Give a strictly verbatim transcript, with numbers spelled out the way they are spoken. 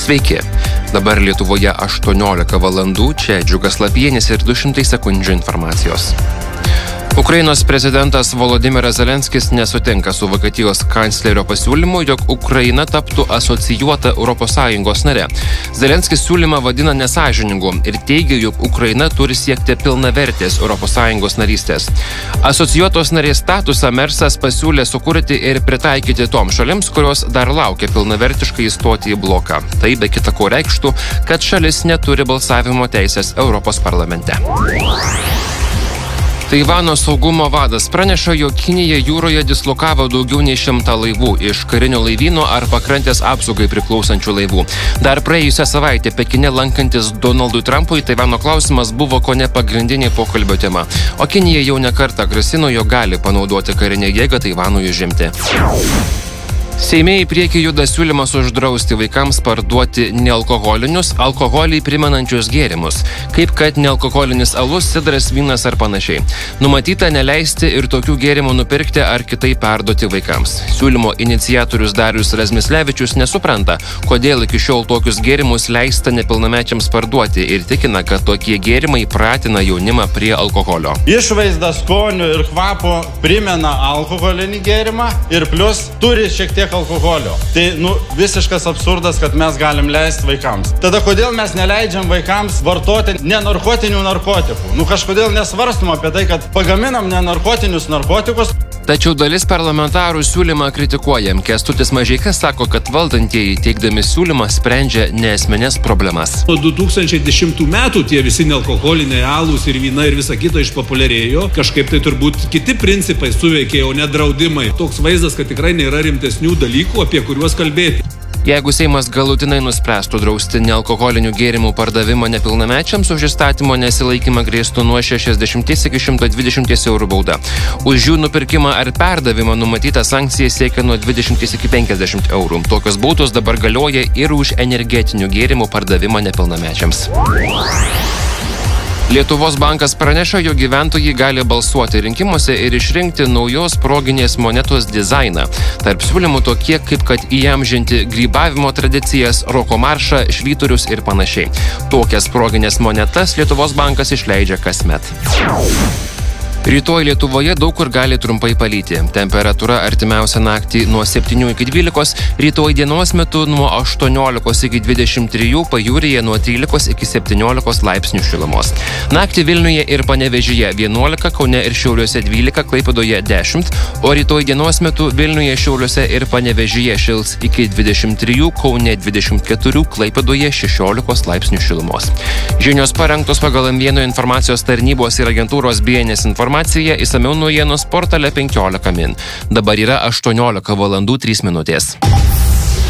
Sveiki. Dabar Lietuvoje aštuoniolika valandų, čia Džiugas Lapienis ir du šimtai sekundžių informacijos. Ukrainos prezidentas Volodymyras Zelenskis nesutinka su Vokietijos kanclerio pasiūlymu, jog Ukraina taptų asocijuota Europos Sąjungos nare. Zelenskis siūlymą vadina nesąžiningu ir teigia, jog Ukraina turi siekti pilnavertės Europos Sąjungos narystės. Asocijuotos narės statusą Mersas pasiūlė sukurti ir pritaikyti toms šalims, kurios dar laukia pilnavertiškai įstoti į bloką. Tai be kita ko reikštų, kad šalis neturi balsavimo teisės Europos parlamente. Taivano saugumo vadas praneša, jog Kinija jūroje dislokavo daugiau nei šimtą laivų iš karinio laivyno ar pakrantės apsaugai priklausančių laivų. Dar praėjusią savaitę Pekine lankantis Donaldui Trumpui Taivano klausimas buvo kone pagrindinė pokalbio tema, o Kinija jau ne kartą grasino, jog gali panaudoti karinę jėgą Taivanui užimti. Seime į priekį juda siūlymas uždrausti vaikams parduoti nealkoholinius, alkoholį primenančius gėrimus, kaip kad nealkoholinis alus, sidras, vynas ar panašiai. Numatyta neleisti ir tokių gėrimų nupirkti ar kitaip perduoti vaikams. Siūlymo iniciatorius Darius Razmislevičius nesupranta, kodėl iki šiol tokius gėrimus leista nepilnamečiams parduoti ir tikina, kad tokie gėrimai pratina jaunimą prie alkoholio. Išvaizda, skonių ir kvapo primena alkoholinį gėrimą ir plus turi šiek tiek alkoholio. Tai, nu, visiškas absurdas, kad mes galim leisti vaikams. Tada kodėl mes neleidžiam vaikams vartoti nenarkotinių narkotikų? Nu, kažkodėl nesvarstom apie tai, kad pagaminam nenarkotinius narkotikus. Tačiau dalis parlamentarų siūlymą kritikuoja. Kęstutis Mažeika sako, kad valdantieji teikdami siūlymą sprendžia neesminės problemas. Nuo du tūkstančiai dešimtų metų tie visi nealkoholiniai alūs ir vyna ir visa kita išpopuliarėjo. Kažkaip tai turbūt kiti principai suveikė, o ne draudimai. Toks vaizdas, kad tikrai nėra rimtesnių dalykų, apie kuriuos kalbėti. Jeigu Seimas galutinai nuspręstų drausti nealkoholinių gėrimų pardavimą nepilnamečiams, už įstatymo nesilaikymą grėstų nuo šešiasdešimties iki šimto dvidešimties eurų bauda. Už jų nupirkimą ar perdavimą numatyta sankcija siekia nuo dvidešimties iki penkiasdešimt eurų. Tokios baudos dabar galioja ir už energetinių gėrimų pardavimą nepilnamečiams. Lietuvos bankas praneša, jog gyventojai gali balsuoti rinkimuose ir išrinkti naujos proginės monetos dizainą. Tarp siūlymų tokie, kaip kad įamžinti grybavimo tradicijas, roko maršą, švyturius ir panašiai. Tokias proginės monetas Lietuvos bankas išleidžia kasmet. Rytoj Lietuvoje daug kur gali trumpai palyti. Temperatūra artimiausią naktį nuo septynių iki dvylikos, rytoj dienos metu nuo aštuoniolikos iki dvidešimt trijų, pajūryje nuo trylikos iki septyniolikos laipsnių šilumos. Naktį Vilniuje ir Panevėžyje vienuolika, Kaune ir Šiauliuose dvylika, Klaipėdoje dešimt, o rytoj dienos metu Vilniuje, Šiauliuose ir Panevėžyje šils iki dvidešimt trijų, Kaune dvidešimt keturių, Klaipėdoje šešiolikos laipsnių šilumos. Žinios parengtos pagal M vienas informacijos tarnybos ir agentūros B N S informaciją. Įsamiau naujienos portale penkiolika min. Dabar yra aštuoniolika valandų trys minutės.